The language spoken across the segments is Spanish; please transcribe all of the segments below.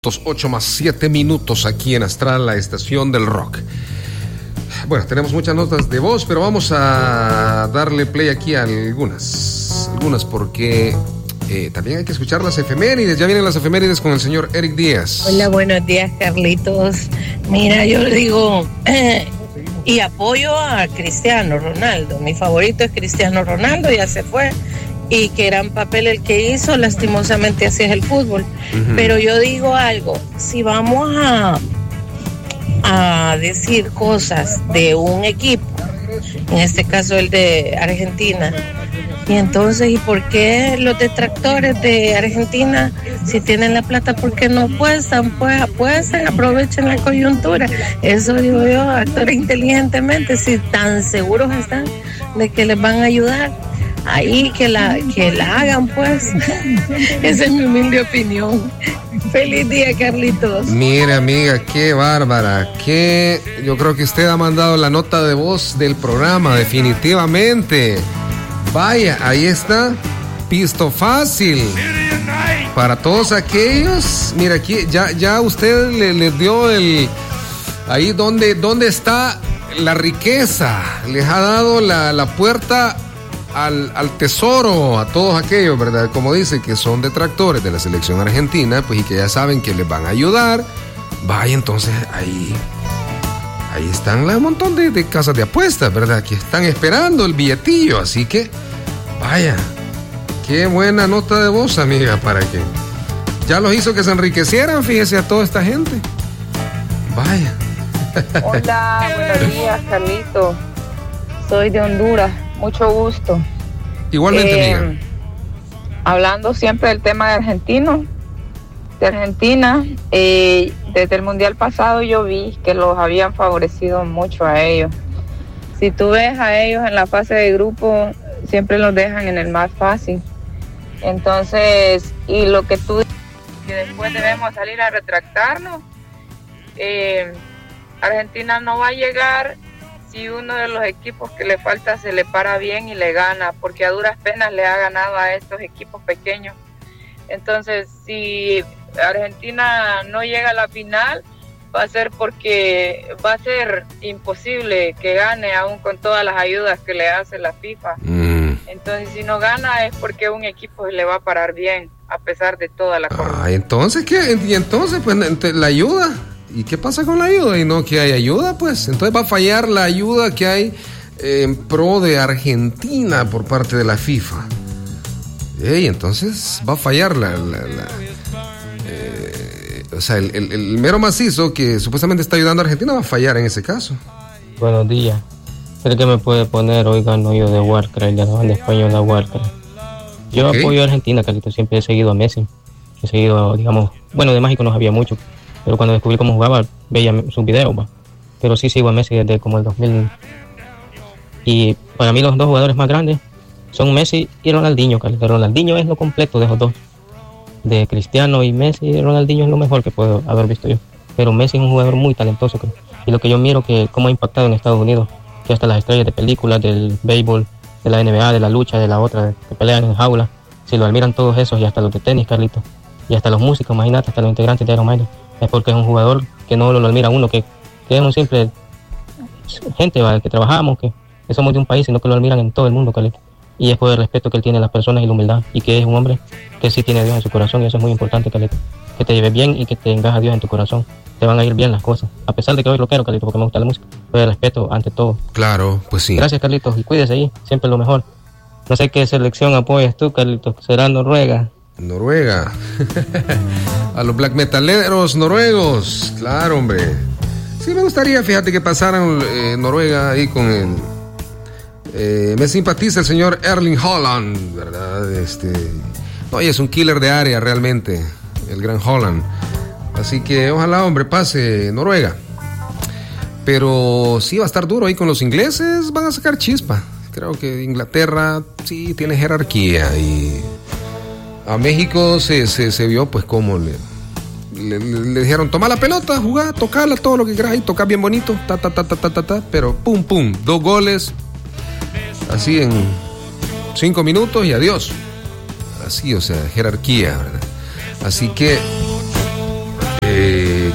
8 más 7 minutos aquí en Astral, la estación del rock. Bueno, tenemos muchas notas de voz, pero vamos a darle play aquí a algunas porque también hay que escuchar las efemérides. Ya vienen las efemérides con el señor Eric Díaz. Hola, buenos días, Carlitos. Mira, yo digo y apoyo a Cristiano Ronaldo. Mi favorito es Cristiano Ronaldo, ya se fue. Y qué gran papel el que hizo, lastimosamente así es el fútbol. Uh-huh. Pero yo digo algo, si vamos a decir cosas de un equipo, en este caso el de Argentina, y entonces, ¿y por qué los detractores de Argentina, si tienen la plata, por qué no apuestan? Pues apuestan, aprovechen la coyuntura. Eso digo yo, actúen inteligentemente, si tan seguros están de que les van a ayudar. Ahí que la hagan, pues. Esa es mi humilde opinión. Feliz día, Carlitos. Mire, amiga, qué bárbara. Yo creo que usted ha mandado la nota de voz del programa, definitivamente. Vaya, ahí está. Pisto fácil. Para todos aquellos. Mira, aquí ya usted le dio el. Ahí donde está la riqueza. Les ha dado la puerta al tesoro a todos aquellos, ¿verdad? Como dice, que son detractores de la selección argentina, pues, y que ya saben que les van a ayudar. Vaya, entonces ahí están un montón de casas de apuestas, ¿verdad? Que están esperando el billetillo, así que vaya, qué buena nota de voz, amiga, para que ya los hizo que se enriquecieran, fíjese, a toda esta gente. Vaya. Hola, buenos días, Carlito. Soy de Honduras. Mucho gusto. Igualmente, amiga. Hablando siempre del tema de Argentina, desde el Mundial pasado yo vi que los habían favorecido mucho a ellos. Si tú ves a ellos en la fase de grupo, siempre los dejan en el más fácil. Entonces, y lo que tú dices, que después debemos salir a retractarnos, Argentina no va a llegar si uno de los equipos que le falta se le para bien y le gana, porque a duras penas le ha ganado a estos equipos pequeños. Entonces, si Argentina no llega a la final, va a ser porque va a ser imposible que gane, aún con todas las ayudas que le hace la FIFA. Entonces, si no gana es porque un equipo le va a parar bien, a pesar de toda la corrupción. ¿Entonces qué? Y entonces, pues, la ayuda. ¿Y qué pasa con la ayuda? Y no que hay ayuda, pues. Entonces va a fallar la ayuda que hay en pro de Argentina por parte de la FIFA. Entonces va a fallar el mero macizo que supuestamente está ayudando a Argentina va a fallar en ese caso. Buenos días. ¿Cree que me puede poner hoy gano yo de Warcraft, de la banda española Warcraft? Yo apoyo a Argentina, Carlito. Siempre he seguido a Messi. He seguido, digamos, bueno, de México no sabía mucho, pero cuando descubrí cómo jugaba, veía sus videos, va. Pero sí sigo a Messi desde como el 2000. Y para mí los dos jugadores más grandes son Messi y Ronaldinho, Carlos. Ronaldinho es lo completo de esos dos. De Cristiano y Messi, Ronaldinho es lo mejor que puedo haber visto yo. Pero Messi es un jugador muy talentoso, creo. Y lo que yo miro que cómo ha impactado en Estados Unidos, que hasta las estrellas de películas, del béisbol, de la NBA, de la lucha, de la otra, que pelean en jaula, si lo admiran todos esos, y hasta los de tenis, Carlito, y hasta los músicos, imagínate, hasta los integrantes de Iron Maiden. Es porque es un jugador que no lo admira uno, que es un simple gente, ¿vale? Que trabajamos, que somos de un país, sino que lo admiran en todo el mundo, Carlito. Y es por el respeto que él tiene a las personas y la humildad, y que es un hombre que sí tiene a Dios en su corazón, y eso es muy importante, Carlito. Que te lleves bien y que tengas a Dios en tu corazón. Te van a ir bien las cosas, a pesar de que hoy lo quiero, Carlito, porque me gusta la música, pero el respeto ante todo. Claro, pues sí. Gracias, Carlitos, y cuídese ahí, siempre lo mejor. No sé qué selección apoyas tú, Carlitos, será Noruega. A los black metaleros noruegos, claro, hombre. Sí, me gustaría, fíjate, que pasaran Noruega ahí con el me simpatiza el señor Erling Haaland, ¿verdad? No, y es un killer de área realmente, el gran Haaland. Así que ojalá, hombre, pase Noruega. Pero sí va a estar duro ahí con los ingleses, van a sacar chispa. Creo que Inglaterra sí tiene jerarquía, y a México se vio pues como le dijeron, toma la pelota, jugá, tocala, todo lo que quieras ahí, tocar bien bonito, pero pum, 2 goles, así en 5 minutos y adiós. Así, o sea, jerarquía, ¿verdad? Así que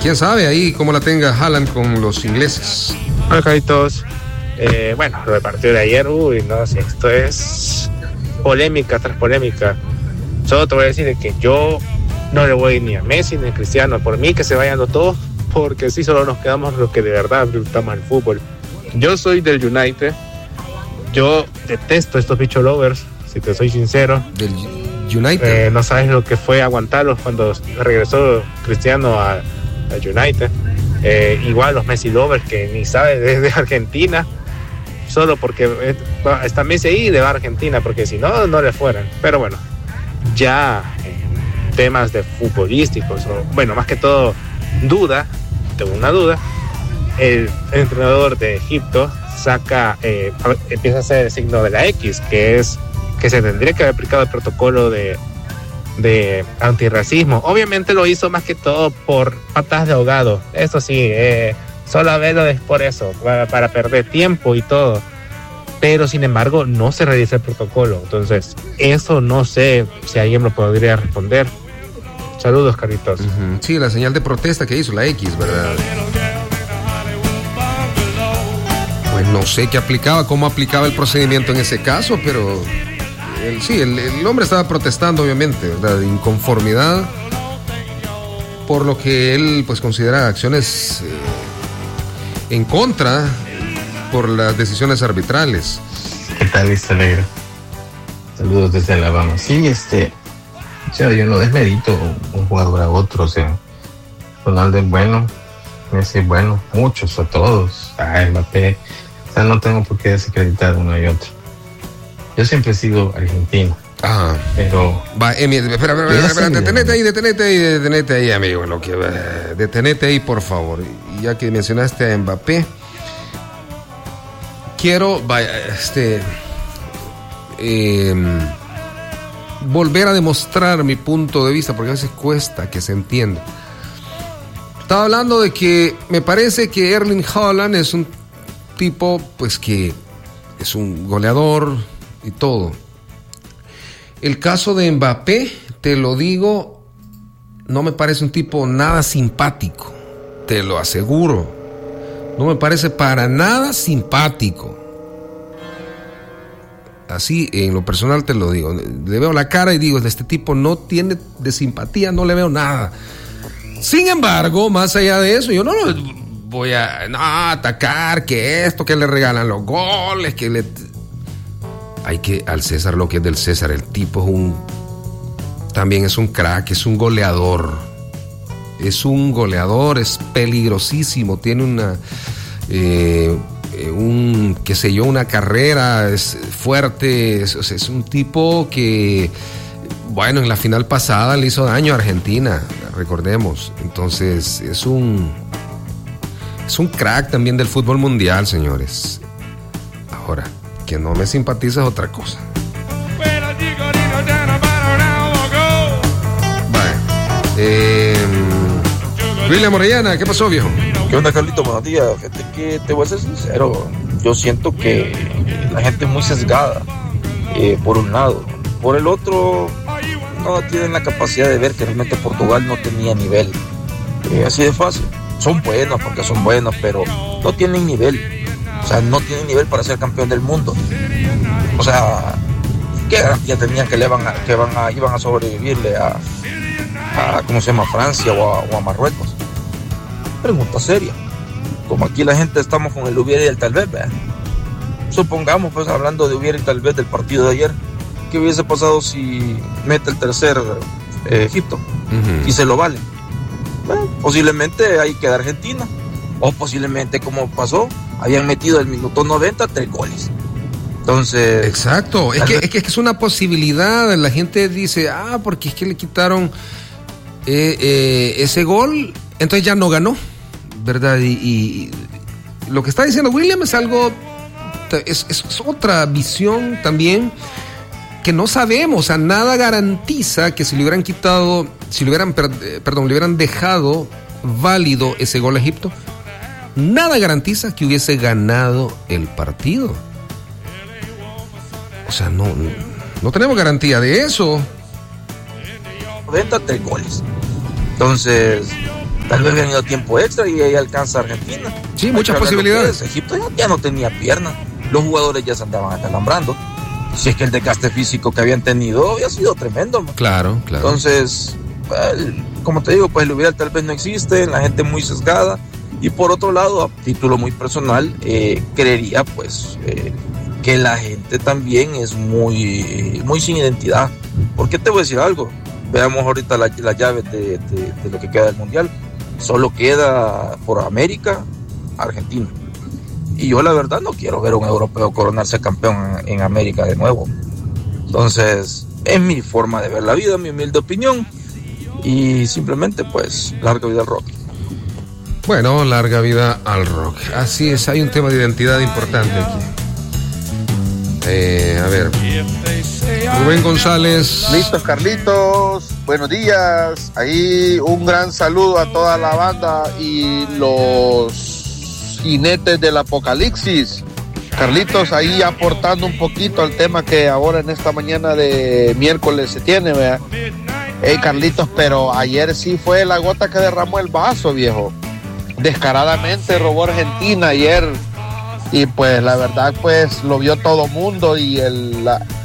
quién sabe ahí cómo la tenga Haaland con los ingleses. Hola, Carlitos. Bueno, lo del partido de ayer, no sé, esto es polémica tras polémica. Solo te voy a decir de que yo no le voy ni a Messi ni a Cristiano. Por mí que se vayan los dos, porque sí solo nos quedamos los que de verdad disfrutamos el fútbol. Yo soy del United. Yo detesto estos bicho lovers, si te soy sincero. Del United. No sabes lo que fue aguantarlos cuando regresó Cristiano a United. Igual los Messi lovers que ni sabe desde Argentina, solo porque está Messi ahí de Argentina, porque si no, no le fueran. Pero bueno, ya temas de futbolísticos, bueno, más que todo tengo una duda. El entrenador de Egipto empieza a hacer el signo de la X, que es que se tendría que haber aplicado el protocolo de antirracismo. Obviamente lo hizo más que todo por patadas de ahogado, eso sí, solo a verlo es por eso, para perder tiempo y todo, pero sin embargo no se realiza el protocolo. Entonces eso no sé si alguien me podría responder. Saludos, Carlitos. Sí, la señal de protesta que hizo la X, ¿verdad? Pues no sé cómo aplicaba el procedimiento en ese caso, pero el hombre estaba protestando, obviamente, ¿verdad? De inconformidad por lo que él pues considera acciones en contra por las decisiones arbitrales. ¿Qué tal, Lista Negra? Saludos desde Alabama. Sí, o sea, yo no desmerito un jugador a otro, o sea, Ronaldo es bueno, Messi es bueno, muchos, a todos, Mbappé, o sea, no tengo por qué desacreditar uno y otro. Yo siempre he sido argentino. Pero... espera, detenete ahí, amigo, detenete ahí, por favor. Y ya que mencionaste a Mbappé, quiero, volver a demostrar mi punto de vista, porque a veces cuesta que se entienda. Estaba hablando de que me parece que Erling Haaland es un tipo, pues, que es un goleador y todo. El caso de Mbappé, te lo digo, no me parece un tipo nada simpático, te lo aseguro. No me parece para nada simpático. Así, en lo personal te lo digo. Le veo la cara y digo, este tipo no tiene de simpatía, no le veo nada. Sin embargo, más allá de eso, yo no lo voy a atacar, que le regalan los goles, hay que al César lo que es del César. El tipo también es un crack, es un goleador. Es peligrosísimo, tiene una carrera, es fuerte, es un tipo que, bueno, en la final pasada le hizo daño a Argentina, recordemos. Entonces es un crack también del fútbol mundial, señores. Ahora, que no me simpatiza es otra cosa. William Orellana, ¿qué pasó, viejo? ¿Qué onda, Carlito? Buenos días. Fíjate que te voy a ser sincero. Yo siento que la gente es muy sesgada, por un lado. Por el otro, no tienen la capacidad de ver que realmente Portugal no tenía nivel. Así de fácil. Son buenos porque son buenos, pero no tienen nivel. O sea, no tienen nivel para ser campeón del mundo. O sea, ¿qué garantía tenían que iban a sobrevivirle a ¿cómo se llama? Francia o a Marruecos? Pregunta seria. Como aquí la gente estamos con el hubiera y el tal vez, ¿verdad? Supongamos, pues, hablando de hubiera y tal vez del partido de ayer, ¿qué hubiese pasado si mete el tercer Egipto? Y se lo vale. Bueno, posiblemente ahí queda Argentina. O posiblemente, como pasó, habían metido el minuto 90 3 goles. Entonces... Exacto, es que es una posibilidad. La gente dice, porque es que le quitaron ese gol, entonces ya no ganó, ¿verdad? Y lo que está diciendo William es algo, es otra visión también que no sabemos. O sea, nada garantiza que si le hubieran quitado, le hubieran dejado válido ese gol a Egipto, nada garantiza que hubiese ganado el partido. O sea, no tenemos garantía de eso. 93 goles. Entonces, Tal vez habían ido a tiempo extra y ahí alcanza Argentina. Sí, muchas posibilidades. Egipto ya no tenía piernas. Los jugadores ya se andaban acalambrando. Si es que el desgaste físico que habían tenido había sido tremendo, man. Claro. Entonces, como te digo, pues el hubiera tal vez no existe, la gente muy sesgada. Y por otro lado, a título muy personal, creería pues que la gente también es muy sin identidad. ¿Por qué te voy a decir algo? Veamos ahorita las llaves de lo que queda del Mundial. Solo queda por América, Argentina. Y yo la verdad no quiero ver a un europeo coronarse campeón en América de nuevo. Entonces, es mi forma de ver la vida, mi humilde opinión. Y simplemente pues, larga vida al rock. Bueno, larga vida al rock. Así es, hay un tema de identidad importante aquí. A ver, Rubén González. Listo, Carlitos, buenos días. Ahí un gran saludo a toda la banda y los jinetes del apocalipsis. Carlitos, ahí aportando un poquito al tema que ahora en esta mañana de miércoles se tiene, ¿verdad? Hey, Carlitos, pero ayer sí fue la gota que derramó el vaso, viejo. Descaradamente robó Argentina ayer. Y pues la verdad pues lo vio todo mundo y el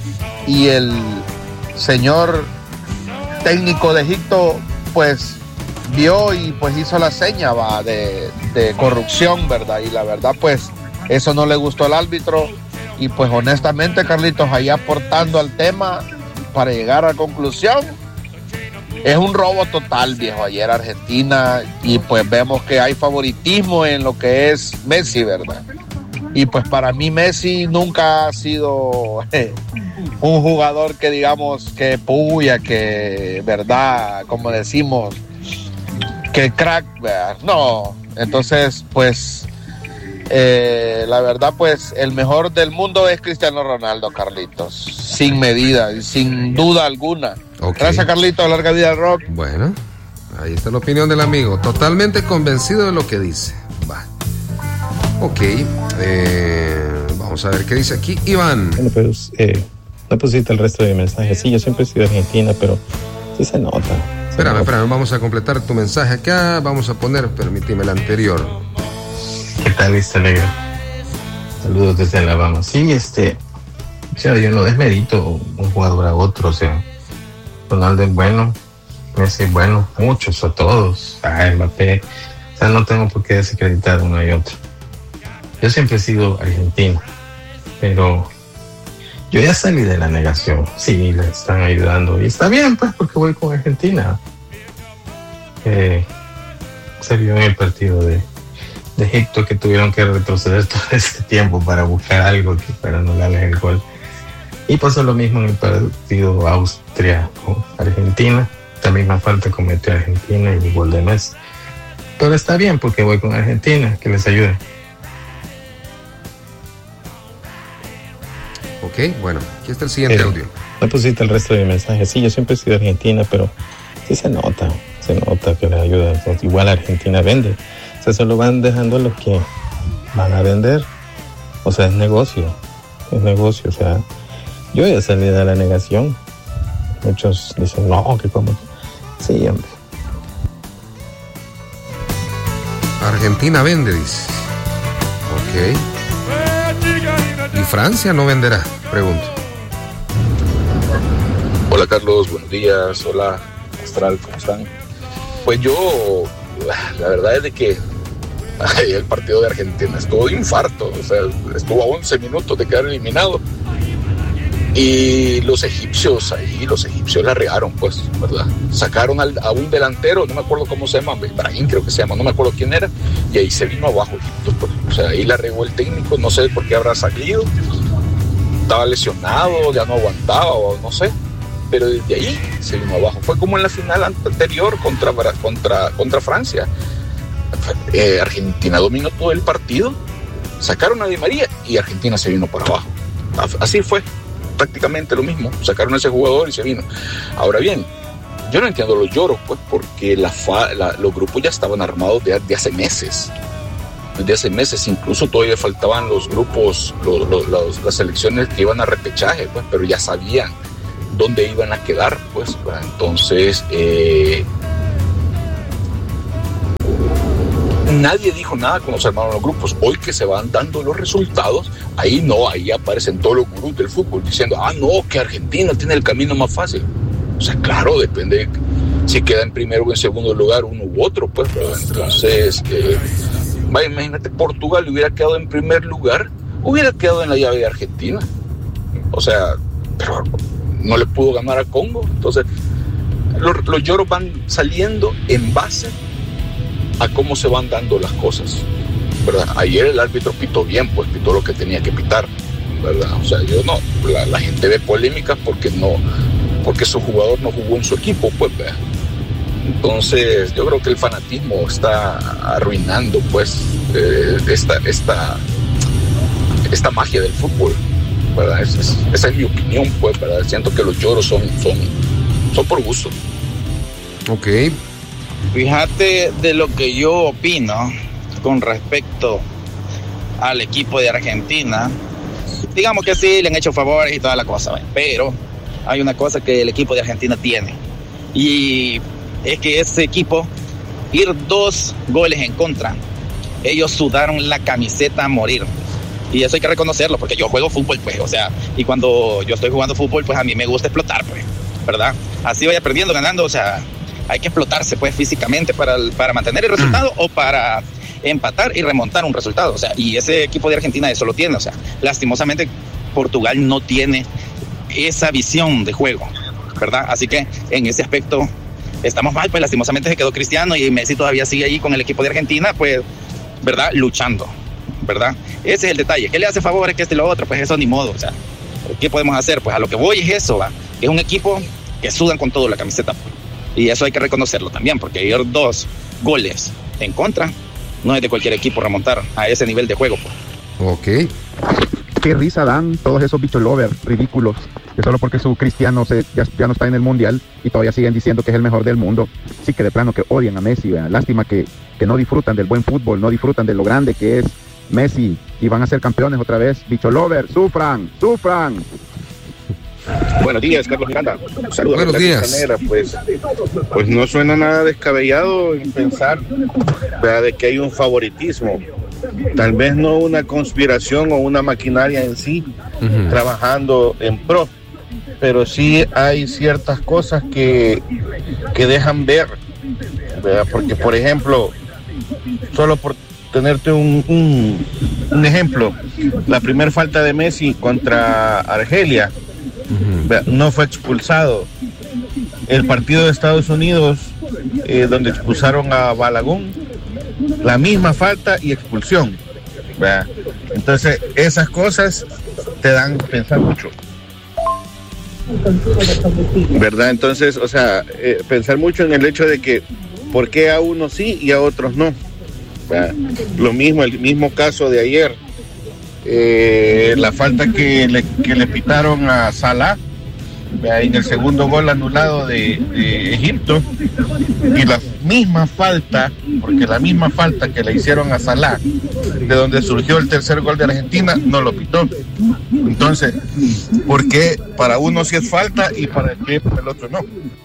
señor técnico de Egipto pues vio y pues hizo la seña de corrupción, ¿verdad? Y la verdad pues eso no le gustó al árbitro y pues honestamente, Carlitos, ahí aportando al tema para llegar a conclusión, es un robo total, viejo, ayer Argentina, y pues vemos que hay favoritismo en lo que es Messi, ¿verdad? Y pues para mí Messi nunca ha sido un jugador que digamos que puya, que verdad, como decimos, que crack, ¿verdad? No, entonces pues la verdad pues el mejor del mundo es Cristiano Ronaldo, Carlitos, sin medida, sin duda alguna. Okay. Gracias, Carlitos, larga vida al rock. Bueno, ahí está la opinión del amigo, totalmente convencido de lo que dice. Va. Ok, vamos a ver qué dice aquí Iván. Bueno, pues no pusiste el resto de mi mensaje. Sí, yo siempre he sido argentina, pero sí se nota. Espérame, vamos a completar tu mensaje acá. Vamos a poner, permíteme, el anterior. ¿Qué tal, Lista Negra? Saludos desde Alabama. Sí, o sea, yo no desmerito un jugador a otro, o sea, Ronaldo es bueno, Messi es bueno, muchos, a todos, Mbappé, o sea, no tengo por qué desacreditar uno y otro. Yo siempre he sido argentino, pero yo ya salí de la negación. Sí, le están ayudando y está bien, pues, porque voy con Argentina. Se vio en el partido de Egipto que tuvieron que retroceder todo este tiempo para buscar algo que para anularles el gol. Y pasó lo mismo en el partido Austria con Argentina. La misma falta cometió Argentina y el gol de Messi. Pero está bien porque voy con Argentina, que les ayude. Ok, bueno, aquí está el siguiente audio. No pusiste el resto de mi mensaje. Sí, yo siempre he sido argentina, pero sí se nota que les ayuda. Entonces, igual Argentina vende. O sea, solo van dejando los que van a vender. O sea, es negocio. O sea, yo ya salí de la negación. Muchos dicen, no, que como. Sí, hombre. Argentina vende, dice. Ok. ¿Y Francia no venderá? Pregunto. Hola, Carlos, buenos días. Hola, Astral, ¿cómo están? Pues yo, la verdad es de que el partido de Argentina estuvo de infarto, o sea, estuvo a 11 minutos de quedar eliminado. Y los egipcios la regaron, pues, ¿verdad? Sacaron a un delantero, no me acuerdo cómo se llama, Ibrahim creo que se llama, no me acuerdo quién era, y ahí se vino abajo Egipto, pues. O sea, ahí la regó el técnico, no sé por qué habrá salido, estaba lesionado, ya no aguantaba, o no sé, pero desde ahí se vino abajo. Fue como en la final anterior contra Francia. Argentina dominó todo el partido, sacaron a Di María y Argentina se vino para abajo. Así fue. Prácticamente lo mismo, sacaron a ese jugador y se vino. Ahora bien, yo no entiendo los lloros, pues, porque los grupos ya estaban armados de hace meses. Desde hace meses, incluso todavía faltaban los grupos, las selecciones que iban a repechaje, pues, pero ya sabían dónde iban a quedar, pues. Entonces, nadie dijo nada cuando se armaron los grupos. Hoy que se van dando los resultados, ahí aparecen todos los gurús del fútbol diciendo, que Argentina tiene el camino más fácil. O sea, claro, depende si queda en primero o en segundo lugar uno u otro, pues. Entonces, imagínate, Portugal hubiera quedado en primer lugar, hubiera quedado en la llave de Argentina. O sea, pero no le pudo ganar a Congo. Entonces, los lloros van saliendo en base a cómo se van dando las cosas, ¿verdad? Ayer el árbitro pitó bien, pues pitó lo que tenía que pitar, ¿verdad? O sea, la gente ve polémicas porque su jugador no jugó en su equipo, pues, ¿verdad? Entonces, yo creo que el fanatismo está arruinando, pues, esta magia del fútbol, ¿verdad? Esa es mi opinión, pues, ¿verdad? Siento que los lloros son por gusto. Ok. Fíjate de lo que yo opino con respecto al equipo de Argentina. Digamos que sí, le han hecho favores y toda la cosa, pero hay una cosa que el equipo de Argentina tiene, y es que ese equipo, ir 2 goles en contra, ellos sudaron la camiseta a morir. Y eso hay que reconocerlo, porque yo juego fútbol, pues, o sea, y cuando yo estoy jugando fútbol, pues a mí me gusta explotar, pues, ¿verdad? Así vaya perdiendo, ganando, o sea, hay que explotarse, pues, físicamente para mantener el resultado o para empatar y remontar un resultado, o sea, y ese equipo de Argentina eso lo tiene, o sea, lastimosamente Portugal no tiene esa visión de juego, ¿verdad? Así que en ese aspecto estamos mal, pues lastimosamente se quedó Cristiano y Messi todavía sigue ahí con el equipo de Argentina, pues, ¿verdad? Luchando, ¿verdad? Ese es el detalle. ¿Qué le hace favores que lo otro? Pues eso ni modo, o sea, ¿qué podemos hacer? Pues a lo que voy es eso, ¿va? Es un equipo que sudan con todo la camiseta, pues. Y eso hay que reconocerlo también, porque ir 2 goles en contra no es de cualquier equipo remontar a ese nivel de juego, pues. Ok. Qué risa dan todos esos bichos lovers ridículos, que solo porque su Cristiano ya no está en el Mundial y todavía siguen diciendo que es el mejor del mundo. Sí, que de plano que odian a Messi, ¿verdad? Lástima que no disfrutan del buen fútbol, no disfrutan de lo grande que es Messi, y van a ser campeones otra vez. Bicho lover, sufran. Buenos días, Carlos Miranda. Saludos. Buenos días. Manera, pues no suena nada descabellado en pensar, ¿verdad?, de que hay un favoritismo. Tal vez no una conspiración o una maquinaria en sí, trabajando en pro, pero sí hay ciertas cosas que dejan ver, ¿verdad? Porque, por ejemplo, solo por tenerte un ejemplo, la primera falta de Messi contra Argelia, no fue expulsado. El partido de Estados Unidos, donde expulsaron a Balogun, la misma falta y expulsión, ¿verdad? Entonces esas cosas te dan a pensar mucho, ¿verdad? Entonces, o sea, pensar mucho en el hecho de que por qué a unos sí y a otros no, ¿verdad? Lo mismo, el mismo caso de ayer, la falta que le pitaron a Salah, ¿verdad?, en el segundo gol anulado de Egipto, y la misma falta, porque la misma falta que le hicieron a Salah, de donde surgió el tercer gol de Argentina, no lo pitó. Entonces, ¿por qué para uno sí es falta y para el otro no?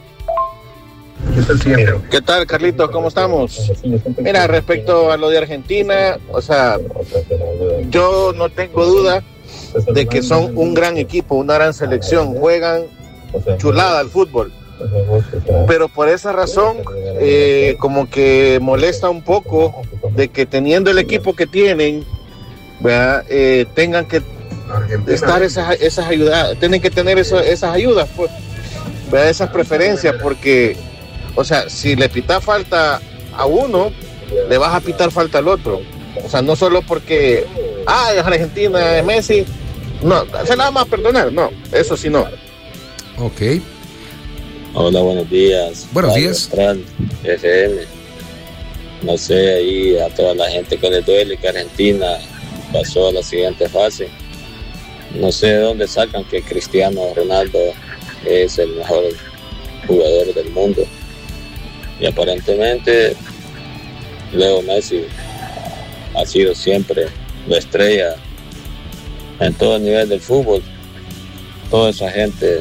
¿Qué tal, Carlitos? ¿Cómo estamos? Mira, respecto a lo de Argentina, o sea, yo no tengo duda de que son un gran equipo, una gran selección, juegan chulada al fútbol, pero por esa razón como que molesta un poco de que teniendo el equipo que tienen, ¿verdad?, tengan que estar esas ayudas, tienen que tener esas ayudas, pues, ¿verdad?, esas preferencias, porque, o sea, si le pitas falta a uno, le vas a pitar falta al otro. O sea, no solo porque es Argentina, es Messi, no, se la vamos a perdonar, no, eso sí no. Ok. Hola, buenos días. Buenos días. Astral, FM. No sé, ahí a toda la gente que le duele que Argentina pasó a la siguiente fase. No sé de dónde sacan que Cristiano Ronaldo es el mejor jugador del mundo. Y aparentemente Leo Messi ha sido siempre la estrella en todo el nivel del fútbol. Toda esa gente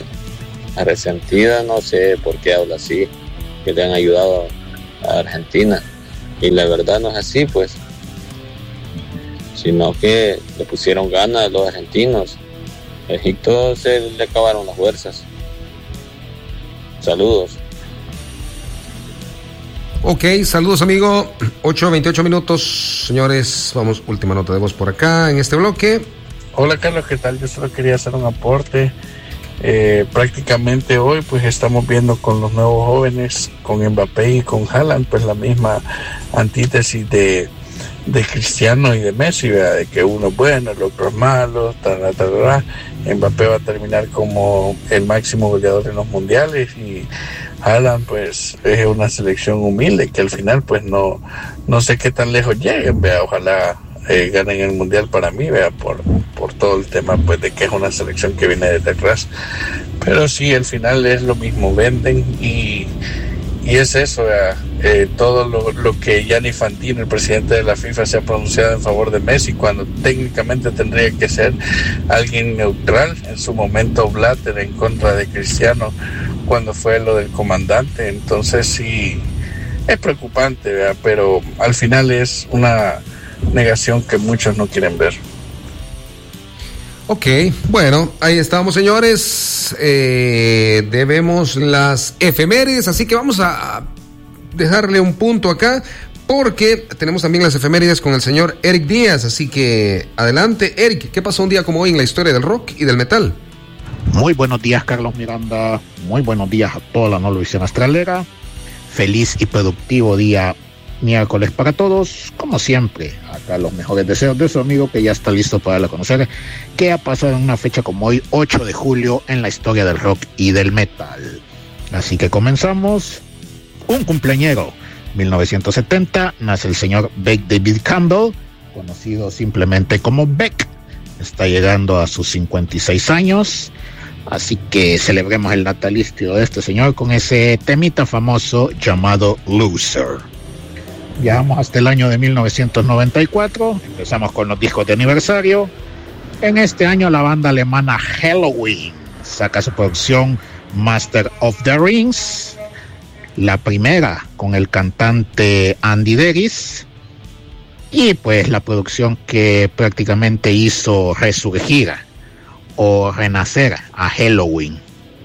resentida, no sé por qué habla así, que le han ayudado a Argentina. y la verdad no es así, pues, sino que le pusieron ganas a los argentinos. A Egipto se le acabaron las fuerzas. Saludos. Ok, saludos amigo. 8:28 minutos, señores. Vamos, última nota de voz por acá en este bloque. Hola Carlos, ¿qué tal? Yo solo quería hacer un aporte. Prácticamente hoy pues estamos viendo con los nuevos jóvenes, con Mbappé y con Haaland, pues la misma antítesis de Cristiano y de Messi, ¿verdad? De que uno es bueno, el otro es malo, Mbappé va a terminar como el máximo goleador en los mundiales y Haaland pues es una selección humilde que al final pues no sé qué tan lejos lleguen, ¿verdad? Ojalá ganen el mundial para mí, ¿verdad? Por todo el tema pues de que es una selección que viene desde atrás, pero sí, al final es lo mismo, venden y es eso, todo lo que Gianni Infantino, el presidente de la FIFA, se ha pronunciado en favor de Messi, cuando técnicamente tendría que ser alguien neutral. En su momento Blatter en contra de Cristiano cuando fue lo del comandante, entonces sí es preocupante, ¿verdad? Pero al final es una negación que muchos no quieren ver. Ok, bueno, ahí estamos, señores. Debemos las efemérides, así que vamos a dejarle un punto acá, porque tenemos también las efemérides con el señor Eric Díaz. Así que adelante, Eric, ¿qué pasó un día como hoy en la historia del rock y del metal? Muy buenos días, Carlos Miranda. Muy buenos días a toda la Novisión Astralera. Feliz y productivo día miércoles para todos. Como siempre, acá los mejores deseos de su amigo que ya está listo para darle a conocer qué ha pasado en una fecha como hoy, 8 de julio, en la historia del rock y del metal. Así que comenzamos. Un cumpleañero. 1970 nace el señor Beck David Campbell, conocido simplemente como Beck. Está llegando a sus 56 años. Así que celebremos el natalicio de este señor con ese temita famoso llamado Loser. Viajamos hasta el año de 1994, empezamos con los discos de aniversario. En este año la banda alemana Helloween saca su producción Master of the Rings, la primera con el cantante Andy Deris, y pues la producción que prácticamente hizo resurgir o renacer a Helloween.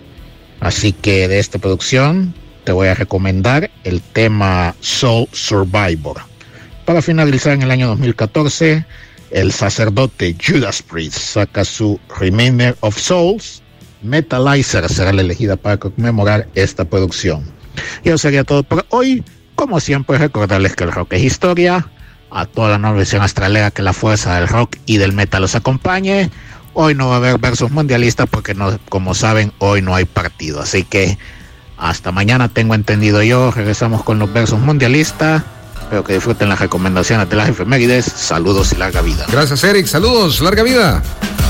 Así que de esta producción te voy a recomendar el tema Soul Survivor. Para finalizar, en el año 2014, el sacerdote Judas Priest saca su Remainder of Souls. Metalizer será la elegida para conmemorar esta producción. Y eso sería todo por hoy. Como siempre, recordarles que el rock es historia. A toda la Novisión Astralera, que la fuerza del rock y del metal los acompañe. Hoy no va a haber versus mundialista porque, no, como saben, hoy no hay partido. Así que hasta mañana, tengo entendido yo. Regresamos con los versus mundialistas. Espero que disfruten las recomendaciones de las efemérides. Saludos y larga vida. Gracias, Eric. Saludos, larga vida.